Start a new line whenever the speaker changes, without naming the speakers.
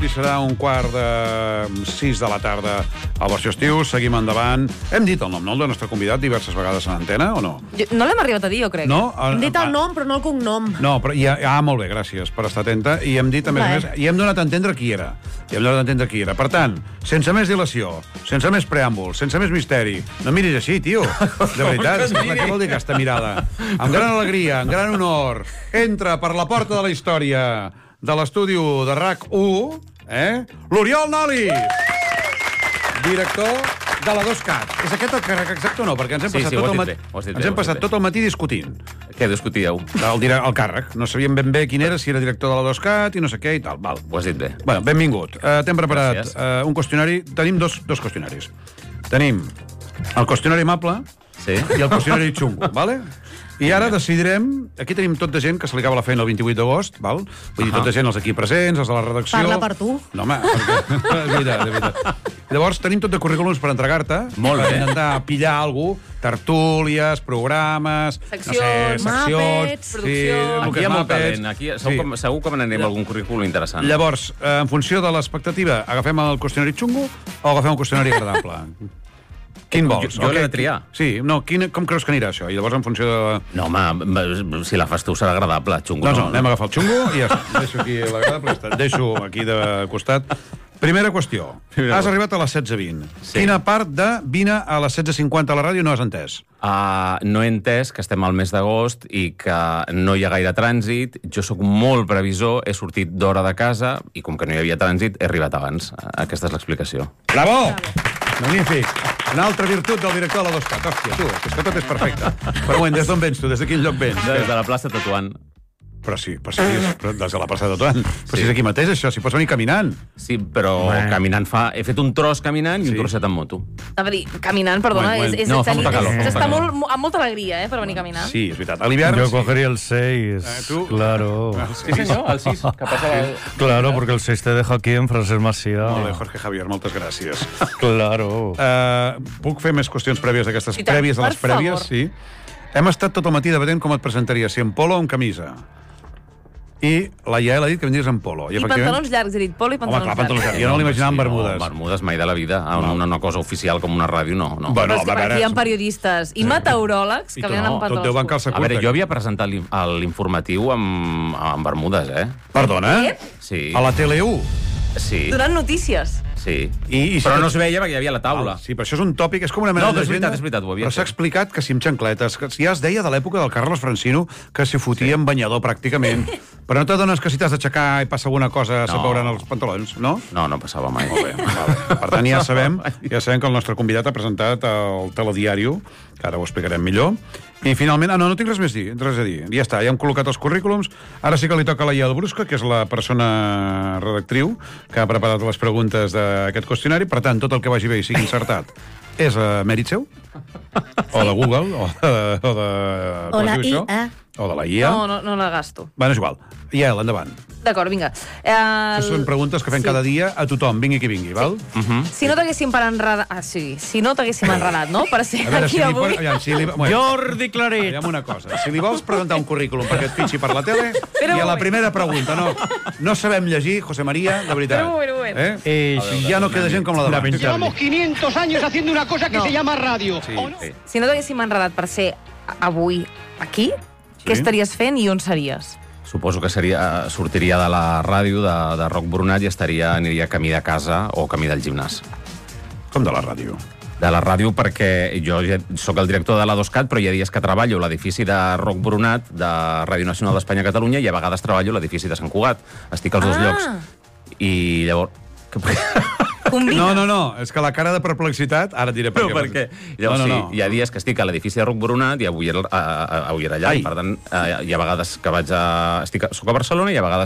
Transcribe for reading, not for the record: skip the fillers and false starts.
I serà 5:15 de la tarda a Versió Estiu. Seguim endavant. Hem dit el nom, no, el del nostre convidat diverses vegades en antena, o no?
No l'hem arribat a dir, jo crec.
No?
Hem dit el nom, però no el cognom.
No, però molt bé, gràcies per estar atenta. I hem dit, a més, i hem donat a entendre qui era. Per tant, sense més dilació, sense més preàmbul, sense més misteri. No miris així, tio. De veritat, què vol dir aquesta mirada? Amb gran alegria, amb gran honor, entra per la porta de la història de l'estudi de RAC1, l'Oriol Nolis, director de la 2CAT. És aquest el càrrec exacte o no? Perquè ens hem passat tot el matí discutint.
Què discutíeu?
El càrrec. No sabíem ben bé quin era, si era director de la 2CAT i no sé què i tal. Val.
Ho has dit bé.
Bueno, benvingut. T'hem preparat un qüestionari. Tenim dos qüestionaris. Tenim el qüestionari amable i el qüestionari xungo, vale? I ara decidirem... Aquí tenim tot de gent que se li acaba la feina el 28 d'agost, val? Vull dir, tot de gent, els aquí presents, els de la redacció...
Parla per tu.
No, home, perquè... és veritat. Llavors, tenim tot de currículums per entregar-te.
Molt bé.
Per intentar pillar alguna cosa, tertúlies, programes...
Seccions, màpets, producció...
Aquí hi ha molt talent. Aquí segur que me n'anem algun currículum interessant.
Llavors, en funció de l'expectativa, agafem el qüestionari xungo o agafem el qüestionari agradable? Quin vols?
Jo l'he de triar.
Sí, no, com creus que anirà això? I llavors en funció de...
No, home, si la fas tu serà agradable, xungo.
Doncs no, anem a agafar el xungo i ja està. Deixo aquí l'agradable, deixo aquí de costat. Primera qüestió. Has arribat a les 16:20. Quina part de vine a les 16:50 a la ràdio no has entès?
No he entès que estem al mes d'agost i que no hi ha gaire trànsit. Jo sóc molt previsor, he sortit d'hora de casa i com que no hi havia trànsit he arribat abans. Aquesta és l'explicació.
Bravo! Magnífic. Una altra virtut del director de la 2CAT. Hòstia, tu, és que tot és perfecte. Però des d'on vens tu? Des de quin lloc vens?
Des de la plaça Tatuant.
Però sí, des de la plaça de Tatuant. Però si és aquí mateix, això, si pots venir caminant.
Sí, però caminant he fet un tros caminant i un trosset amb moto.
A dir, caminant, perdona, és estar amb molta alegria, per venir caminant.
Sí, és veritat. A l'hivern...
Yo cogería el 6, claro.
Sí, senyor, el 6, que passa
Claro, porque el 6 te deja aquí en Francesc Macià.
Molt bé, Jorge Javier, moltes gràcies.
Claro.
Puc fer més qüestions prèvies d'aquestes prèvies de les prèvies? Sí. Hem estat tot el matí debatent com et presentaries, si en polo o en camisa. I la Yael ha dit que vindries en polo.
I pantalons llargs, he dit polo i pantalons llargs.
Pantalons llargs. Jo no l'imaginava en bermudes.
Bermudes mai de la vida. Una cosa oficial com una ràdio, no.
Però és que per aquí hi ha periodistes i meteoròlegs que venen amb pantalons curts.
A veure, jo havia presentat l'informatiu amb bermudes,
Perdona?
Sí.
A la Tele1?
Sí.
Donant notícies.
Sí. Però no es veia perquè hi havia la taula.
Sí, però això és un tòpic, és com una mena de llegenda.
No, és veritat, ho havia
fet. Però s'ha explicat que si amb xancletes, que ja es deia de l'època del Carlos Francino que s'hi fotia en banyador pràcticament. Però no t'adones que si t'has d'aixecar i passa alguna cosa se't veuran els pantalons, no?
No, no passava mai.
Molt bé, vale. Per tant, ja sabem que el nostre convidat ha presentat el telediario, que ara ho explicarem millor. I finalment... no tinc res a dir. Ja està, ja hem col·locat els currículums. Ara sí que li toca a la Yael Brusca, que és la persona redactriu que ha preparat les preguntes d'aquest qüestionari. Per tant, tot el que vagi bé i sigui encertat és mèrit seu? O de Google, o de
la IA.
O de la IA.
No la gasto.
Bueno, és igual. Yael, endavant.
D'acord, vinga.
Són preguntes que fem cada dia a tothom, vingui qui vingui, val?
Si no t'haguéssim enredat... Si no t'haguéssim enredat, no? Per ser aquí avui...
Jordi Claret.
Aviam una cosa. Si li vols presentar un currículum perquè et fitxi per la tele, i a la primera pregunta, no sabem llegir, José María, de veritat. Si ja no queda gent com la de abans.
Llevamos 500 años haciendo una cosa que se llama radio.
Si no t'haguéssim enredat per ser avui aquí, què estaries fent i on series?
Suposo que sortiria de la ràdio de Roc Brunat i aniria camí de casa o camí del gimnàs.
Com de la ràdio?
De la ràdio perquè jo ja soc el director de la 2CAT, però hi ha dies que treballo a l'edifici de Roc Brunat, de Ràdio Nacional d'Espanya a Catalunya, i a vegades treballo a l'edifici de Sant Cugat. Estic als dos llocs. I llavors...
No, és que la cara de perplexitat... Ara et diré per què.
Per què? Llavors, sí, hi ha dies que estic a l'edifici de Roc Brunat i avui era allà. Per tant, hi ha vegades que soc a Barcelona i a vegades